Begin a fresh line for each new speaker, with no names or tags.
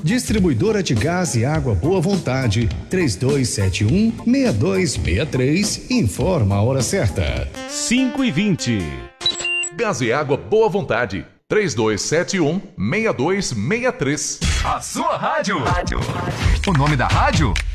Distribuidora de Gás e Água Boa Vontade, 3271-6263, informa a hora certa.
5h20.
Gás e Água Boa Vontade, 3271-6263.
A sua rádio. O nome da rádio?